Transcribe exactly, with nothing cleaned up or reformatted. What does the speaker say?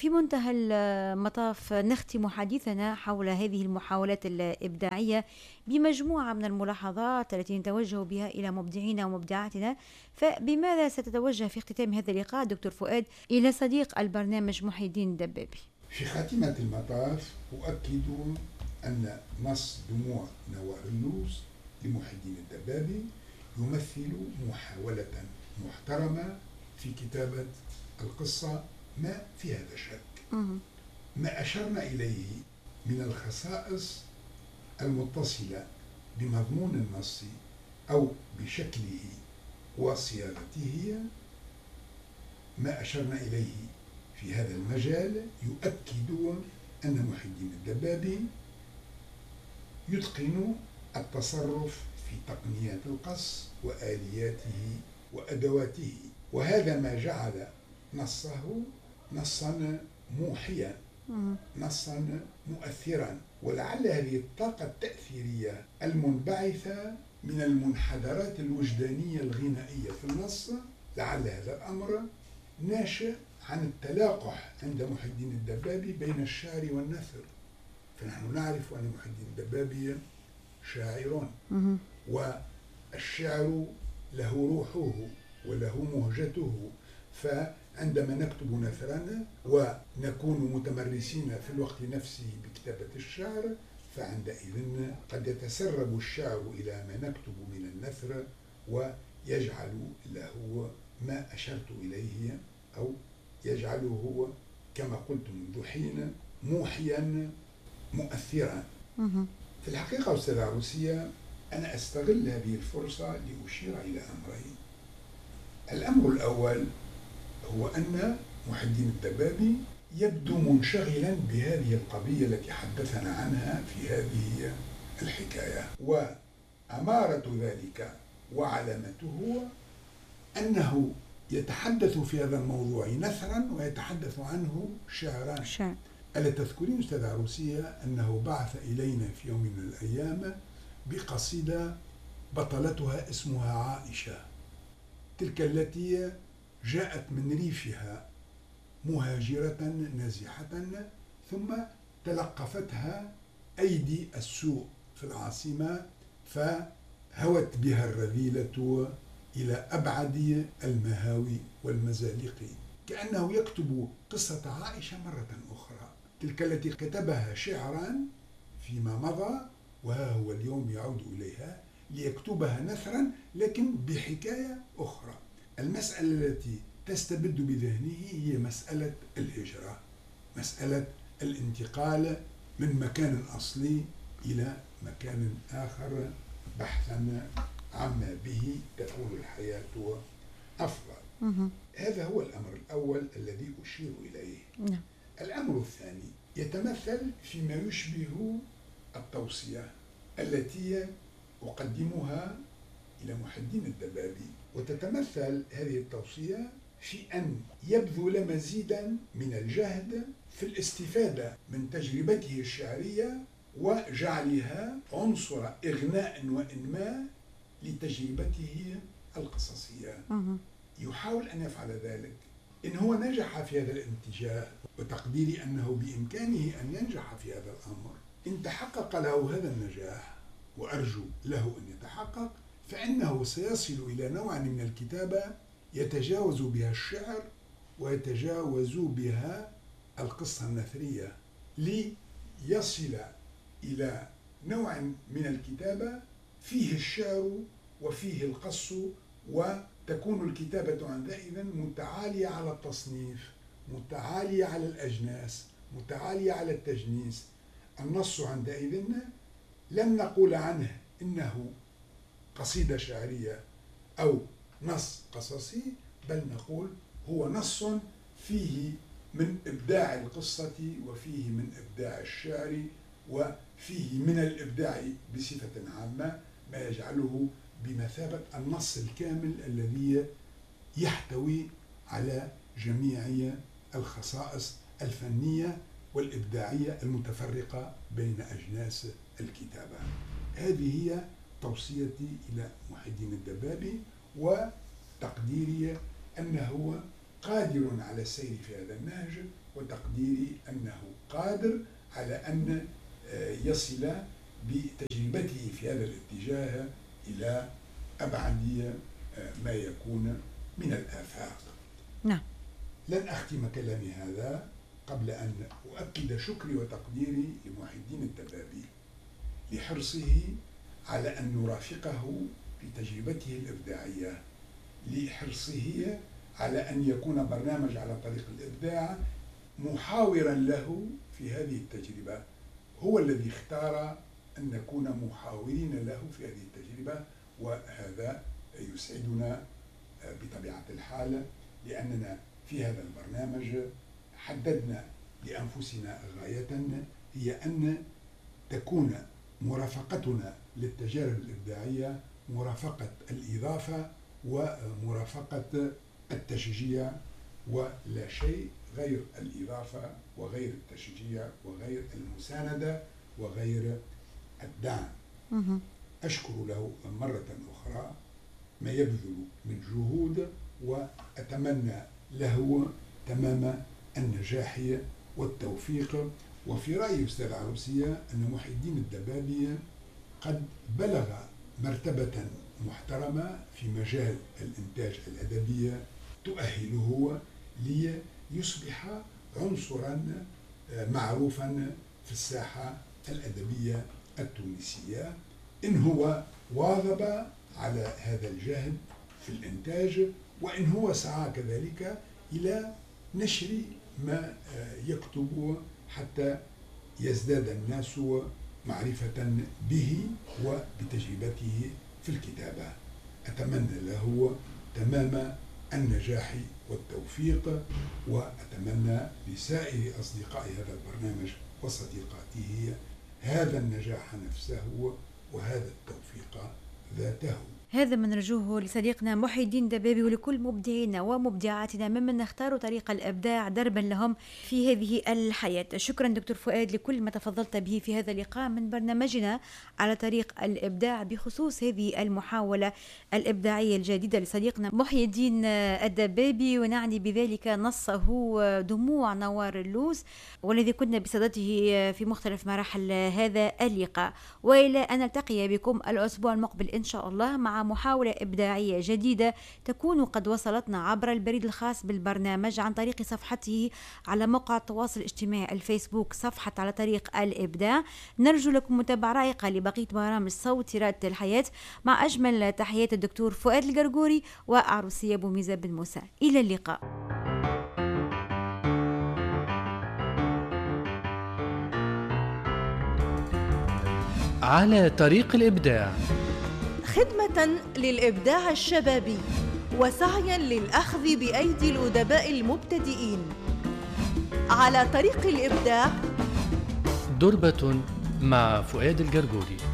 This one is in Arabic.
في منتهى المطاف نختم حديثنا حول هذه المحاولات الإبداعية بمجموعة من الملاحظات التي نتوجه بها إلى مبدعينا ومبدعاتنا. فبماذا ستتوجه في اختتام هذا اللقاء دكتور فؤاد إلى صديق البرنامج محي الدين الدبابي؟ في خاتمة المطاف أؤكد أن نص دموع نوار اللوز لمحي الدين الدبابي يمثل محاولة محترمة في كتابة القصة ما في هذا شك. ما أشرنا إليه من الخصائص المتصلة بمضمون النص أو بشكله وصياغته، ما أشرنا إليه في هذا المجال يؤكد أن محي الدين الدبابي يتقن التصرف في تقنيات القص وآلياته وأدواته، وهذا ما جعل نصه نصا موحيا، نصا مؤثرا. ولعل هذه الطاقة التأثيرية المنبعثة من المنحدرات الوجدانية الغنائية في النص، لعل هذا الأمر ناشئ عن التلاقح عند محي الدين الدبابي بين الشعر والنثر. فنحن نعرف أن محي الدين الدبابي شاعر، والشعر له روحه وله مهجته. فعندما نكتب نثرا ونكون متمرسين في الوقت نفسه بكتابة الشعر، فعندئذ قد يتسرب الشعر إلى ما نكتب من النثر ويجعل له ما أشرت إليه، أو يجعله كما قلت منذ حين موحيا مؤثرا. في الحقيقة أستاذ عروسية، أنا أستغل هذه الفرصة لأشير إلى أمرين. الأمر الأول هو أن محي الدين الدبابي يبدو منشغلا بهذه القضية التي حدثنا عنها في هذه الحكاية، وأمارة ذلك وعلامته أنه يتحدث في هذا الموضوع نثرا ويتحدث عنه شعرا. شعر. ألا تذكرين أستاذ عروسية أنه بعث إلينا في يوم من الأيام بقصيدة بطلتها اسمها عائشة، تلك التي جاءت من ريفها مهاجرة نازحة، ثم تلقفتها أيدي السوء في العاصمة، فهوت بها الرذيلة إلى أبعد المهاوي والمزالق، كأنه يكتب قصة عائشة مرة أخرى، تلك التي كتبها شعرا فيما مضى، وها هو اليوم يعود إليها ليكتبها نثرا لكن بحكاية أخرى. المسألة التي تستبد بذهنه هي مسألة الهجرة، مسألة الانتقال من مكان أصلي إلى مكان آخر بحثا عما به تكون الحياة أفضل. هذا هو الأمر الأول الذي أشير إليه. نعم. الأمر الثاني يتمثل فيما يشبه التوصية التي أقدمها إلى محي الدين الدبابي، وتتمثل هذه التوصية في أن يبذل مزيدا من الجهد في الاستفادة من تجربته الشعرية وجعلها عنصر إغناء وإنماء لتجربته القصصية. يحاول أن يفعل ذلك. إن هو نجح في هذا الاتجاه، وتقديري أنه بإمكانه أن ينجح في هذا الأمر، إن تحقق له هذا النجاح، وأرجو له أن يتحقق، فإنه سيصل إلى نوع من الكتابة يتجاوز بها الشعر ويتجاوز بها القصة النثرية، ليصل إلى نوع من الكتابة فيه الشعر وفيه القص، وتكون الكتابة عندئذ متعالية على التصنيف، متعالية على الأجناس، متعالية على التجنيس. النص عندئذ لم نقول عنه إنه قصيدة شعرية أو نص قصصي، بل نقول هو نص فيه من إبداع القصة وفيه من إبداع الشعر وفيه من الإبداع بصفة عامة، ما يجعله بمثابة النص الكامل الذي يحتوي على جميع الخصائص الفنية والإبداعية المتفرقة بين أجناس الكتابة. هذه هي توصيتي إلى محي الدين الدبابي، وتقديري أنه قادر على السير في هذا النهج، وتقديري أنه قادر على أن يصل بتجربته في هذا الاتجاه إلى أبعد ما يكون من الآفاق. نعم. لن أختم كلامي هذا قبل أن أؤكد شكري وتقديري لمحي الدين الدبابي لحرصه على أن نرافقه في تجربته الإبداعية، لحرصه على أن يكون برنامج على طريق الإبداع محاورا له في هذه التجربة. هو الذي اختار أن نكون محاورين له في هذه التجربة، وهذا يسعدنا بطبيعة الحال، لأننا في هذا البرنامج حددنا لأنفسنا غاية هي أن تكون مرافقتنا للتجارب الإبداعية مرافقة الإضافة ومرافقة التشجيع، ولا شيء غير الإضافة وغير التشجيع وغير المساندة وغير الدعم. أشكر له مرة أخرى ما يبذل من جهود، وأتمنى له تمام النجاح والتوفيق. وفي رأيي أستاذ عروسية أن محي الدين الدبابي قد بلغ مرتبة محترمة في مجال الإنتاج الأدبي تؤهله ليصبح عنصرا معروفا في الساحة الأدبية التونسية، إن هو واظب على هذا الجهد في الإنتاج، وإن هو سعى كذلك إلى نشر ما يكتب حتى يزداد الناس معرفة به وبتجربته في الكتابة. أتمنى له تمام النجاح والتوفيق، وأتمنى لسائر أصدقاء هذا البرنامج وصديقاته هذا النجاح نفسه وهذا التوفيق ذاته. هذا ما نرجوه لصديقنا محي الدين دبابي ولكل مبدعينا ومبدعاتنا ممن نختار طريق الإبداع دربا لهم في هذه الحياة. شكرا دكتور فؤاد لكل ما تفضلت به في هذا اللقاء من برنامجنا على طريق الإبداع بخصوص هذه المحاولة الإبداعية الجديدة لصديقنا محي الدين الدبابي، ونعني بذلك نصه دموع نوار اللوز، والذي كنا بصدده في مختلف مراحل هذا اللقاء. وإلى أن نلتقي بكم الأسبوع المقبل إن شاء الله مع محاولة إبداعية جديدة تكون قد وصلتنا عبر البريد الخاص بالبرنامج عن طريق صفحته على موقع التواصل الاجتماعي الفيسبوك صفحة على طريق الإبداع. نرجو لكم متابعة رائقة لبقية برامج صوت رادة الحياة، مع أجمل تحيات الدكتور فؤاد القرقوري وعروسية بوميزة بن موسى. إلى اللقاء. على طريق الإبداع، خدمة للإبداع الشبابي وسعيا للأخذ بأيدي الأدباء المبتدئين. على طريق الإبداع، دربة مع فؤاد القرقوري.